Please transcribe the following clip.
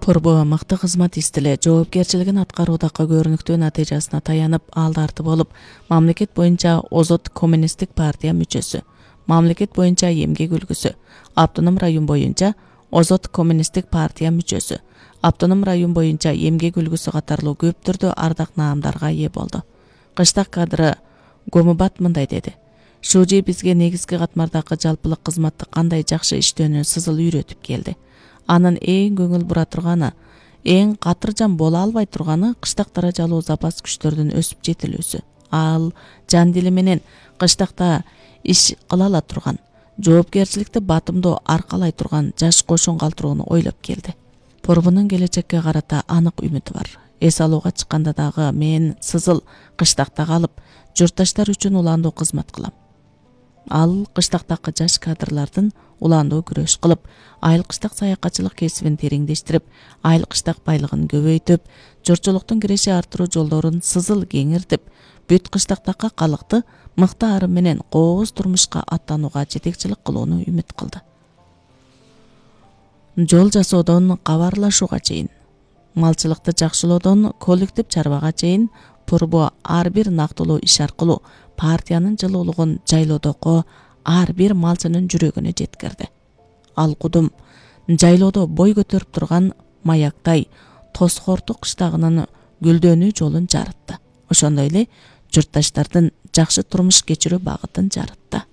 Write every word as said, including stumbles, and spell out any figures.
Пурбу мыкты кызмат истеле жоопкерчилигин аткаруудагы көрүнүктүү натыйжасына таянып алдарты болуп, мамлекет боюнча Озот коммунисттик партия мүчөсү, мамлекет боюнча эмгек үлгүсү, автоном район боюнча Озот коммунисттик партия мүчөсү, автоном район боюнча эмгек үлгүсү катарлуу көп түрдүү ардак наамдарга ээ болду. Кыштак кадры Гомубат мындай деди: Шужи бизге негизги катмардагы жалпылык кызматты кандай жакшы иштөөнү сызыл үйрөтүп келди. Анын эң көңүл бура турганы, эң катыржан боло албай турганы кыштак даражалуу запас күчтөрдүн өсүп жетилүүсү. Ал жан дили менен кыштакта иш кыла ала турган, жоопкерчиликти батымдуу аркалай турган жаш кошун калтырууну ойлоп келди. Пурбунун келечекке карата анык үмүтү бар. Эс алууга чыкканда дагы мен сызыл кыштакта калып, журтташтар үчүн уландуу кызмат кылам. Ал кыштактагы жаш кадрлардын уландуу күрөш кылып, айыл кыштак саякатчылык кесибин тереңдештирип, айыл кыштак байлыгын көбөйтүп, журтчулуктун киреше арттыруу жолдорун сызыл кеңиртип, бүт кыштактагы калыкты мыкты арым менен кооз турмушка аттанууга жетекчилик кылууну үмүт кылды. Жол жасоодон кабарлашууга чейин, малчылыкты жакшылоодон коллектив чарбага чейин Пурбу ар бир нактылуу иш аркылуу партиянын жылуулугун жайлоодогу ар бир малчынын жүрөгүнө жеткирди. Ал кудум жайлоодо бой көтөрүп турган маяктай Тоскорту кыштагынын гүлдөнүү жолун жарытты. Ошондой эле журтташтардын жакшы турмуш кечирүү багытын жарытты.